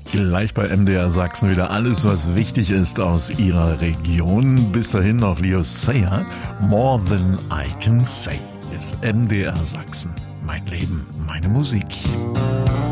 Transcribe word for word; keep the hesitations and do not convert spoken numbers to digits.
Gleich bei M D R Sachsen wieder alles, was wichtig ist aus Ihrer Region. Bis dahin noch Leo Sayer. More Than I Can Say ist M D R Sachsen. Mein Leben, meine Musik.